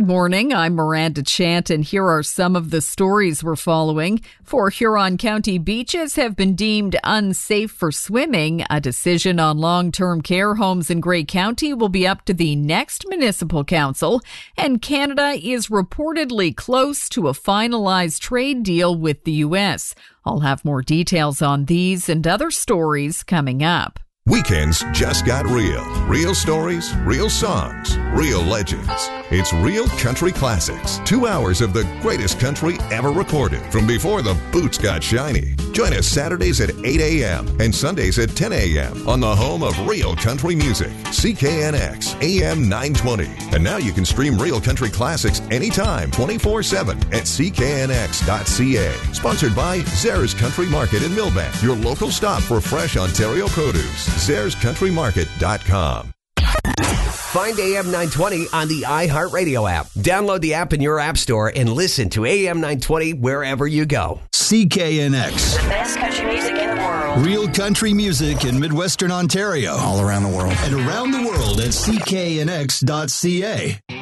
morning. I'm Miranda Chant, and here are some of the stories we're following. 4 Huron County beaches have been deemed unsafe for swimming. A decision on long-term care homes in Grey County will be up to the next municipal council. And Canada is reportedly close to a finalized trade deal with the U.S. I'll have more details on these and other stories coming up. Weekends just got real. Real stories, real songs, real legends. It's Real Country Classics. 2 hours of the greatest country ever recorded from before the boots got shiny. Join us Saturdays at 8 a.m. and Sundays at 10 a.m. on the home of real country music, CKNX AM 920. And now you can stream Real Country Classics anytime, 24/7 at cknx.ca. Sponsored by Zares Country Market in Millbank, your local stop for fresh Ontario produce. ZaresCountryMarket.com. Find AM 920 on the iHeartRadio app. Download the app in your app store and listen to AM 920 wherever you go. CKNX. The best country music in the world. Real country music in Midwestern Ontario. All around the world. And around the world at cknx.ca.